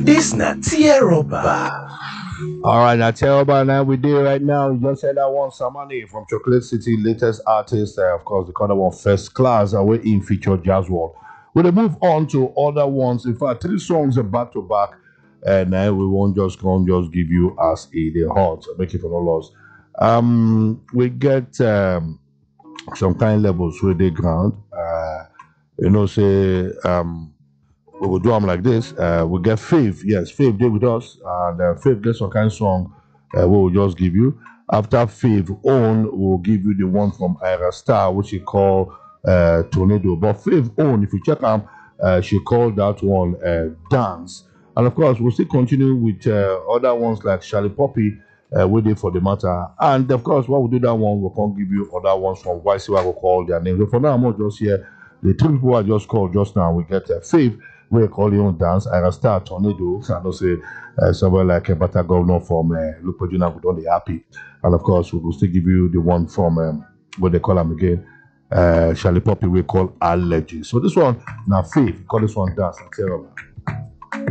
This na Tieroba. Alright, now Tieroba now we do right now. You just said that one Samani from Chocolate City, latest artist, of course, the other one First Class, we in feature Jazz World. We'll move on to other ones. In fact, 3 songs are back to back, and now we won't just give you as the hot, make it for no loss. We get some kind levels with the ground. Say we will do them like this. We get Faith. Yes, Faith did with us. And Faith gets some kind of song we will just give you. After Faith Own, we'll give you the one from Ira Star, which she called Tornado. But Faith Own, if you check out, she called that one Dance. And of course, we'll still continue with other ones like Charlie Poppy, waiting for the matter. And of course, while we do that one, we can't give you other ones from YC, we'll call their names. So for now, I'm not just here. The 3 people I just called just now, we get Faith. We're calling on Dance, I start Tornado, so I don't say somewhere like a better governor from Lupo Juna would only happy. And of course, we will still give you the one from what they call them again, Charlie Poppy, we call Allergy. So this one, now Faith, call this one Dance and Tieroba.